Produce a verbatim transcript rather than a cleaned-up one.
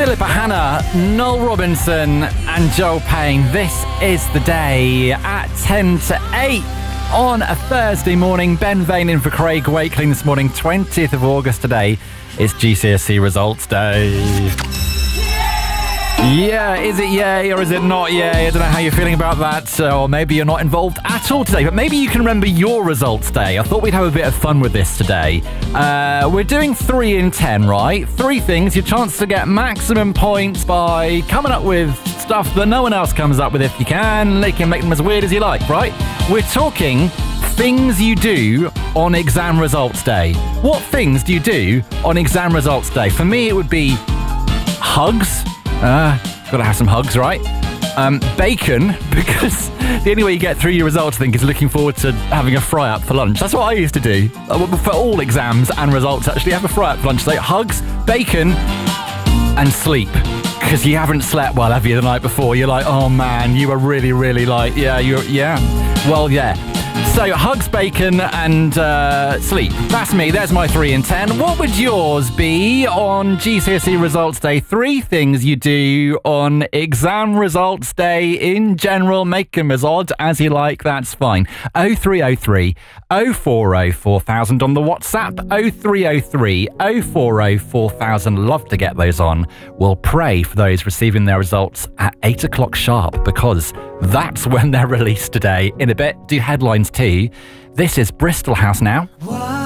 Philippa Hanna, Noel Robinson and Joel Payne. This is the day at ten to eight on a Thursday morning. Ben Vane in for Craig Wakeling this morning, twentieth of August today. It's G C S E results day. Yeah, is it yay or is it not yay? I don't know how you're feeling about that, or maybe you're not involved at all today, but maybe you can remember your results day. I thought we'd have a bit of fun with this today. Uh, we're doing three in ten, right? Three things, your chance to get maximum points by coming up with stuff that no one else comes up with if you can. They can make them as weird as you like, right? We're talking things you do on exam results day. What things do you do on exam results day? For me, it would be hugs. Uh, gotta have some hugs, right? Um, bacon, because the only way you get through your results, I think, is looking forward to having a fry-up for lunch. That's what I used to do. Uh, for all exams and results, actually, have a fry-up for lunch. So hugs, bacon, and sleep. Because you haven't slept well, have you, the night before? You're like, oh man, you were really, really like, yeah, you're, yeah. Well, yeah. So hugs, bacon, and uh, sleep. That's me. There's my three in ten. What would yours be on G C S E results day? Three things you do on exam results day in general. Make them as odd as you like. That's fine. oh three oh three, oh four oh, four thousand on the WhatsApp. oh three oh three, oh four oh, four thousand. Love to get those on. We'll pray for those receiving their results at eight o'clock sharp, because that's when they're released today. In a bit, do headlines too. This is Bristol House now. What?